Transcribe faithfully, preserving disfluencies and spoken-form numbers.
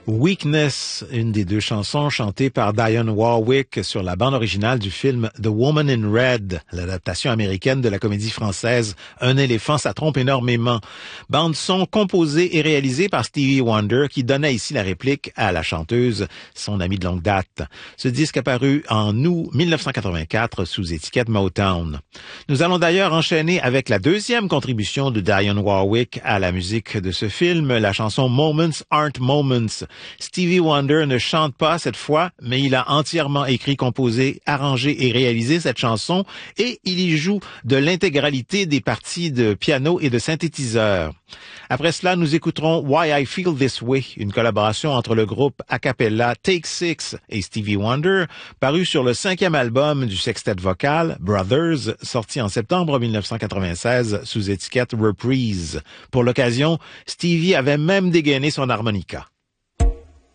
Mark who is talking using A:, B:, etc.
A: Weakness, une des deux chansons chantées par Dionne Warwick sur la bande originale du film The Woman in Red, l'adaptation américaine de la comédie française Un éléphant, ça trompe énormément. Bande son composée et réalisée par Stevie Wonder qui donnait ici la réplique à la chanteuse, son amie de longue date. Ce disque apparu en août mille neuf cent quatre-vingt-quatre sous étiquette Motown. Nous allons d'ailleurs enchaîner avec la deuxième contribution de Dionne Warwick à la musique de ce film, la chanson Moments Aren't Moments. Stevie Wonder ne chante pas cette fois, mais il a entièrement écrit, composé, arrangé et réalisé cette chanson et il y joue de l'intégralité des parties de piano et de synthétiseur. Après cela, nous écouterons Why I Feel This Way, une collaboration entre le groupe a cappella Take Six et Stevie Wonder, paru sur le cinquième album du sextet vocal Brothers, sorti en septembre mille neuf cent quatre-vingt-seize sous étiquette Reprise. Pour l'occasion, Stevie avait même dégainé son harmonica.